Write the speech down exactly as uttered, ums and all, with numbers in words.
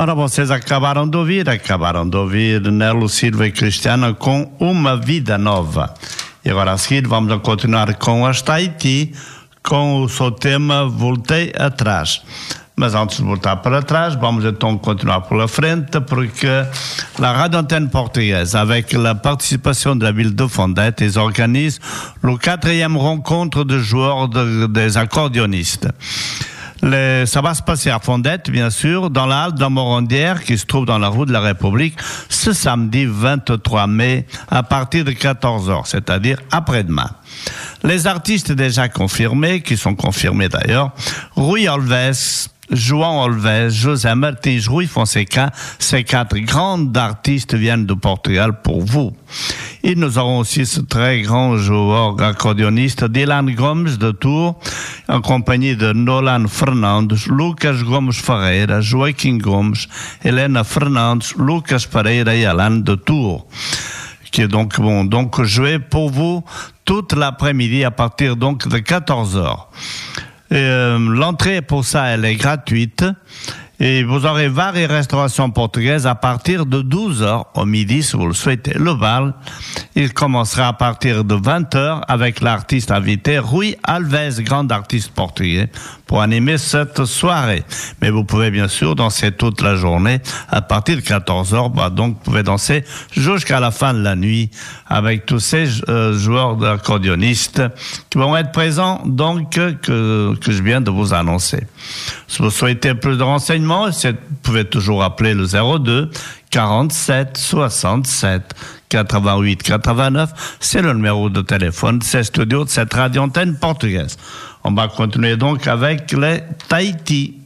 Ora, vocês acabaram de ouvir, acabaram de ouvir Nelo Silva e Cristiano com Uma Vida Nova. E agora a seguir vamos a continuar com as Tahiti, com o seu tema Voltei Atrás. Mas antes de voltar para trás, vamos então continuar pela frente, porque la Radio Antenne Portugaise, avec la participation de la ville de Fondette, ils organisent le quatrième rencontre de joueurs de, des accordéonistes. Les, ça va se passer à Fondette, bien sûr, dans la halle de la Morondière, qui se trouve dans la rue de la République, ce samedi vingt-trois mai, à partir de quatorze heures, c'est-à-dire après-demain. Les artistes déjà confirmés, qui sont confirmés d'ailleurs, Rui Alves, João Alves, José Martins, Rui Fonseca, ces quatre grands artistes viennent de Portugal pour vous. Et nous aurons aussi ce très grand joueur accordéoniste Dylan Gomes de Tours, en compagnie de Nolan Fernandes, Lucas Gomes Ferreira, Joaquim Gomes, Helena Fernandes, Lucas Pereira et Alan de Tours, qui donc vont donc jouer pour vous toute l'après-midi à partir donc de quatorze heures. Euh, l'entrée pour ça, elle est gratuite. Et vous aurez variées restaurations portugaises à partir de douze heures au midi, si vous le souhaitez. Le bal, il commencera à partir de vingt heures avec l'artiste invité Rui Alves, grand artiste portugais, pour animer cette soirée. Mais vous pouvez bien sûr danser toute la journée à partir de quatorze heures. Bah, donc, vous pouvez danser jusqu'à la fin de la nuit avec tous ces euh, joueurs d'accordéonistes qui vont être présents, donc, que, que je viens de vous annoncer. Si vous souhaitez plus de renseignements, vous pouvez toujours appeler le zéro deux quarante-sept soixante-sept quatre-vingt-huit quatre-vingt-neuf. C'est le numéro de téléphone de ces studios de cette radio antenne portugaise. On va continuer donc avec les Tahiti.